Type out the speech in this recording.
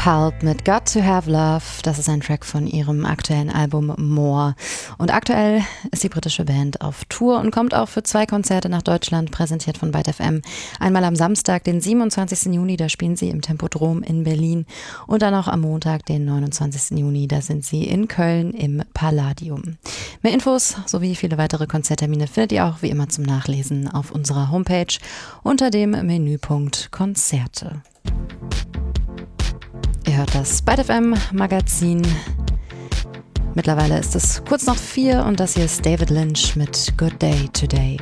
Pulp mit Got to Have Love. Das ist ein Track von ihrem aktuellen Album More. Und aktuell ist die britische Band auf Tour und kommt auch für 2 Konzerte nach Deutschland, präsentiert von Byte FM. Einmal am Samstag, den 27. Juni, da spielen sie im Tempodrom in Berlin. Und dann auch am Montag, den 29. Juni, da sind sie in Köln im Palladium. Mehr Infos sowie viele weitere Konzerttermine findet ihr auch wie immer zum Nachlesen auf unserer Homepage unter dem Menüpunkt Konzerte. Ihr hört das Byte FM Magazin. Mittlerweile ist es kurz nach 4 und das hier ist David Lynch mit Good Day Today.